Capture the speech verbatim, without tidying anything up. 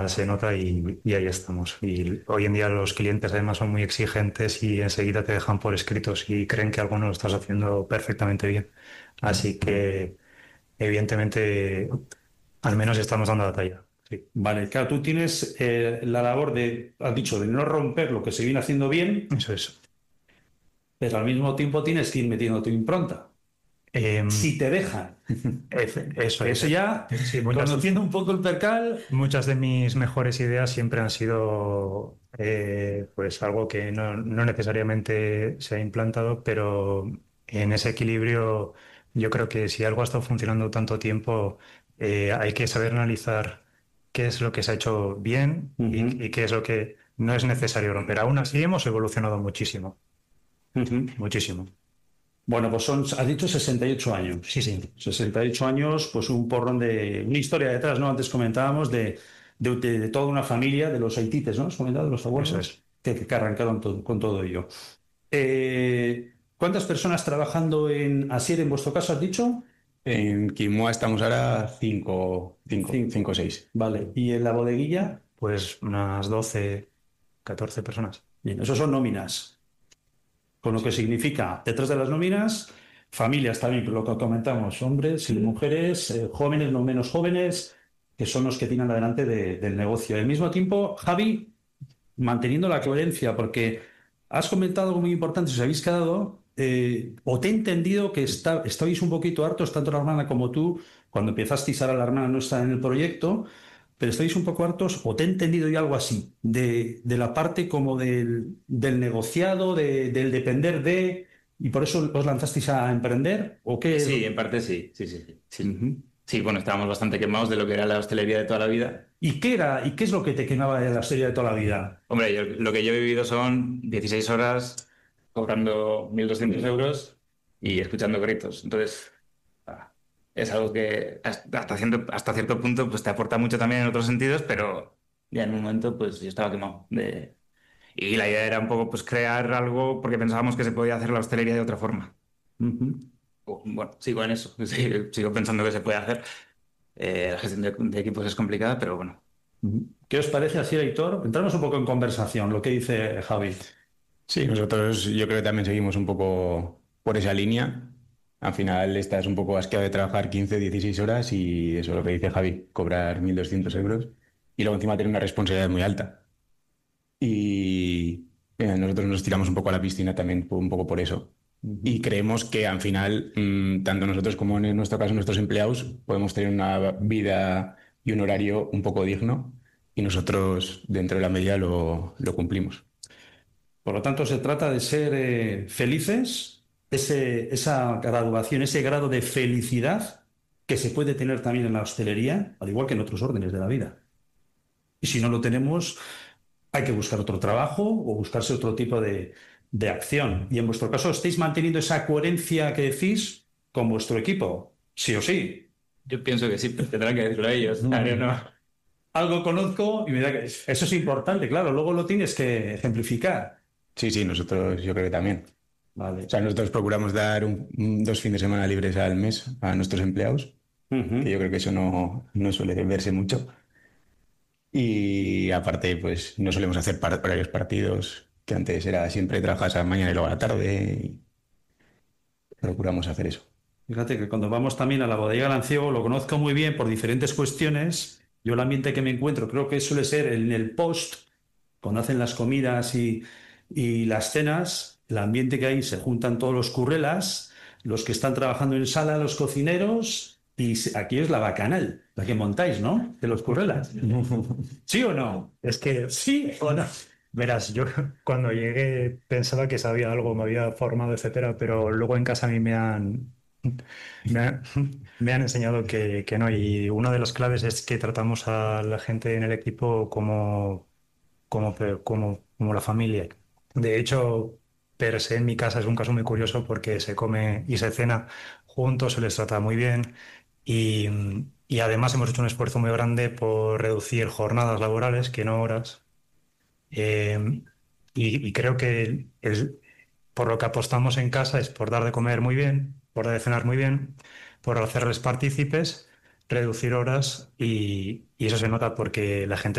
se nota y, y ahí estamos. Y hoy en día los clientes además son muy exigentes y enseguida te dejan por escritos y creen que algo no lo estás haciendo perfectamente bien. Así que, evidentemente, al menos estamos dando la talla. Sí, Vale, claro, tú tienes eh, la labor de, has dicho, de no romper lo que se viene haciendo bien, eso es. pero al mismo tiempo tienes que ir metiendo tu impronta. Em, Si te dejan. Efe- Eso Que es. eso ya, Sí, muchas, conociendo un poco el percal, muchas de mis mejores ideas siempre han sido eh, pues algo que no, no necesariamente se ha implantado, pero en ese equilibrio yo creo que si algo ha estado funcionando tanto tiempo, eh, hay que saber analizar qué es lo que se ha hecho bien y, ujú, y qué es lo que no es necesario romper. Aún así hemos evolucionado muchísimo, ujú. muchísimo. Bueno, pues son, has dicho sesenta y ocho años. Sí, sí, sesenta y ocho años, pues un porrón de, una historia detrás, ¿no? Antes comentábamos de, de, de- de toda una familia, de los haitites, ¿no? Has comentado, de los eso abuelos, es. que, que arrancaron todo- con todo ello. Eh, ¿cuántas personas trabajando en Asier en vuestro caso has dicho? En Quimoa estamos ahora cinco, cinco, cinco o Cinco. seis. Vale. ¿Y en la bodeguilla? Pues unas doce catorce personas. Bien, esos son nóminas. Con lo que significa, detrás de las nóminas, familias también, lo que comentamos, hombres y mujeres, eh, jóvenes, no menos jóvenes, que son los que tiran adelante de- del negocio. Al mismo tiempo, Javi, manteniendo la coherencia, porque has comentado algo muy importante, os habéis quedado, eh, o te he entendido que está, estabais un poquito hartos, tanto la hermana como tú, cuando empezasteis ahora la hermana no está en el proyecto, pero estáis un poco hartos, o te he entendido yo algo así, de, de la parte como del, del negociado, de- del depender de, y por eso os lanzasteis a emprender, ¿o qué es Sí, lo- en parte sí, sí, sí, sí. Sí, Ujú. sí, bueno, estábamos bastante quemados de lo que era la hostelería de toda la vida. ¿Y qué era, y qué es lo que te quemaba de la serie de toda la vida? Hombre, yo- lo que yo he vivido son dieciséis horas cobrando mil doscientos euros y escuchando gritos. Entonces, ah, es algo que hasta hasta cierto, hasta cierto punto pues te aporta mucho también en otros sentidos, pero ya en un momento pues yo estaba quemado. De... Y la idea era un poco pues crear algo porque pensábamos que se podía hacer la hostelería de otra forma. Ujú. O, Bueno, sigo en eso, sí, sigo pensando que se puede hacer. Eh, la gestión de, de equipos es complicada, pero bueno. Ujú. ¿Qué os parece así, Héctor? Entramos un poco en conversación, lo que dice Javi. Sí, nosotros yo creo que también seguimos un poco por esa línea. Al final estás un poco asqueado de trabajar quince, dieciséis horas y eso es lo que dice Javi, cobrar mil doscientos euros y luego encima tener una responsabilidad muy alta. Y eh, nosotros nos tiramos un poco a la piscina también po- un poco por eso. Y Ujú. creemos que al final, mm, tanto nosotros como en nuestro caso nuestros empleados, podemos tener una vida y un horario un poco digno y nosotros dentro de la medida lo, lo cumplimos. Por lo tanto, se trata de ser eh, felices, ese, esa graduación, ese grado de felicidad que se puede tener también en la hostelería, al igual que en otros órdenes de la vida. Y si no lo tenemos, hay que buscar otro trabajo o buscarse otro tipo de, de acción. Y en vuestro caso, ¿estáis manteniendo esa coherencia que decís con vuestro equipo? Sí o sí. Yo pienso que sí, pero tendrán que decirlo ellos. Ah, yo no. Algo conozco y me da que eso es importante, claro, luego lo tienes que ejemplificar. Sí, sí, nosotros yo creo que también. O Vale. sea, nosotros procuramos dar un- un- dos fines de semana libres al mes a nuestros empleados, que yo Ujú. creo que eso no, no suele verse mucho. Y aparte, pues no solemos hacer par- horarios partidos, que antes era siempre trabajas a la mañana y luego a la tarde, y procuramos hacer eso. Fíjate que cuando vamos también a la bodega Lanciego, lo conozco muy bien por diferentes cuestiones. Yo el ambiente que me encuentro creo que suele ser en el post, cuando hacen las comidas y, y las cenas, el ambiente que hay, se juntan todos los currelas, los que están trabajando en sala, los cocineros, y se- aquí es la bacanal, la que montáis, ¿no? De los currelas. ¿Sí o no? Es que, ¿Sí o no? verás, yo cuando llegué pensaba que sabía algo, me había formado, etcétera, pero luego en casa a mí me han, me han, me han enseñado que, que no. Y una de las claves es que tratamos a la gente en el equipo como, como, como, como la familia. De hecho, per se en mi casa es un caso muy curioso porque se come y se cena juntos, se les trata muy bien y, y además hemos hecho un esfuerzo muy grande por reducir jornadas laborales, que no horas. Eh, y, y creo que el- el- por lo que apostamos en casa es por dar de comer muy bien, por dar de cenar muy bien, por hacerles partícipes, reducir horas y, y eso se nota porque la gente